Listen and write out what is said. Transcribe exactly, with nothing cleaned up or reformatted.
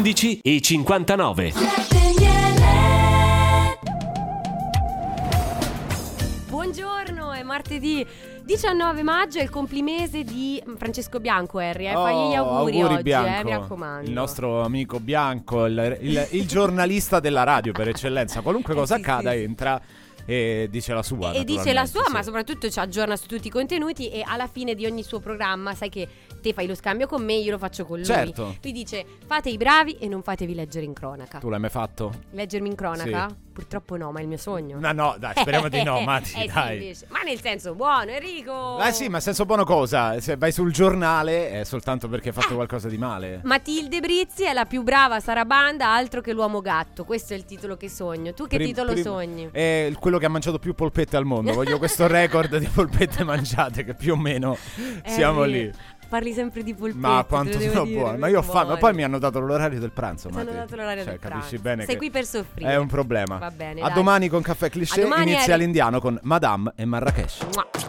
undici e cinquantanove. Buongiorno, è martedì diciannove maggio, è il complimese di Francesco Bianco, Harry, eh? Oh, Fagli gli auguri, auguri oggi, Bianco, eh? Mi raccomando. il nostro amico Bianco, il, il, il giornalista della radio per eccellenza. Qualunque cosa Eh, sì, accada sì, entra e dice la sua. E dice la sua, sì. ma soprattutto ci aggiorna su tutti i contenuti. E alla fine di ogni suo programma, sai che te fai lo scambio con me, io lo faccio con lui. Certo. Lui dice: fate i bravi e non fatevi leggere in cronaca. Tu l'hai mai fatto? Leggermi in cronaca? Sì. Purtroppo no, ma è il mio sogno. No, no, dai, speriamo di no, Mati, eh, dai. sì, invece. Ma nel senso buono, Enrico. Eh sì, ma senso buono cosa? Se vai sul giornale è soltanto perché hai fatto qualcosa di male. Matilde Brizzi è la più brava sarabanda, altro che l'uomo gatto. Questo è il titolo che sogno. Tu che Prim- titolo prim- sogni? È quello che ha mangiato più polpette al mondo. Voglio questo record di polpette mangiate, che più o meno siamo Harry, lì. Parli sempre di polpette. Ma te quanto lo devo sono dire, buono. Ma mi io ho fame. Ma muore. poi mi hanno dato l'orario del pranzo. Ti hanno Mate. dato l'orario cioè, del capisci pranzo. bene Sei che qui per soffrire. è un problema. Va bene, A dai. domani con Caffè Cliché. A domani, Inizia Harry. l'indiano con Madame e Marrakesh. Mua.